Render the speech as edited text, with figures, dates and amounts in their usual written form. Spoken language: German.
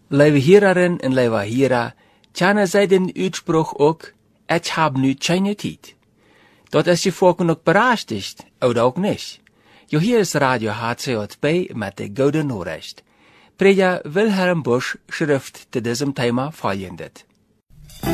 Lieve Hiererin en lieve Hierer, kennen zij den Uitspruch ook, ich hab nu keine tijd. Dat is je volken ook berechtigt, oder ook nicht. Jo, hier ist Radio HCJ2 mit der guten Nachricht. Prediger Wilhelm Busch schrift zu diesem Thema folgendes.